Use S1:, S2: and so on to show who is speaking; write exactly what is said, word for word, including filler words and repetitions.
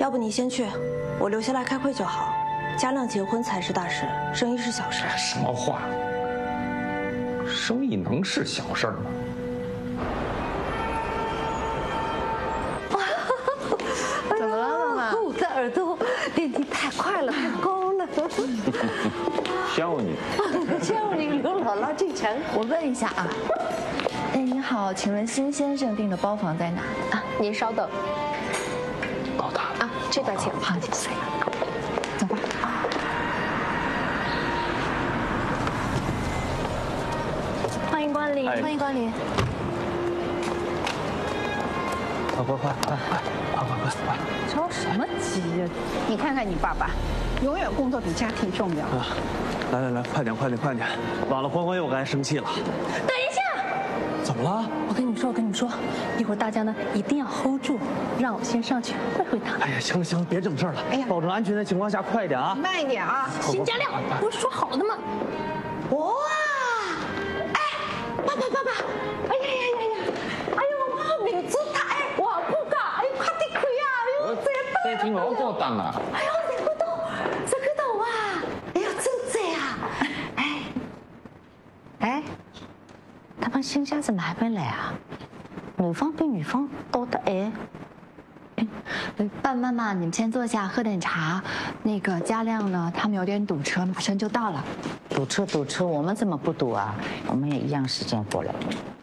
S1: 要不你先去，我留下来开会就好。嘉亮结婚才是大事，生意是小事。
S2: 什么话？生意能是小事吗？
S3: 怎么了，妈妈？
S4: 我的耳朵电梯太快了，太高了。
S2: 孝女，
S4: 叫你刘姥姥进城。
S3: 我问一下啊，哎，你好，请问辛先生订的包房在哪？
S5: 啊，您稍等。
S2: 高大
S5: 啊，这边请。
S3: 好，谢谢。走吧。
S5: 欢迎光临，欢迎光临。
S6: 快快快快快快快快快！
S4: 着什么急呀？你看看你爸爸，永远工作比家庭重要。
S6: 啊，来来来，快点快点快点！晚了，欢欢又该生气了。
S7: 等一下，
S6: 怎么了？
S7: 我跟你们说，我跟你们说，一会儿大家呢一定要 hold 住，让我先上去会会他。
S6: 哎呀，行了行了，别整事儿了。哎呀，保证安全的情况下，快一点啊！
S4: 慢一点啊！
S7: 辛嘉亮，不是说好的吗？
S4: 哇！哎，爸爸爸爸！哎呀呀呀呀！哎呦，我名字大哎，哇不噶！哎，快点开啊！哎呦，这
S2: 这挺老高档啊！
S4: 哎呦，这个都，这个都啊！哎呦，真这啊！哎，哎，他们新家子哪边来啊？女方比女方高的哎。
S3: 爸爸妈妈，你们先坐下，喝点茶。那个嘉亮呢，他们有点堵车，马上就到了。
S8: 堵车堵车，我们怎么不堵啊？我们也一样时间过来。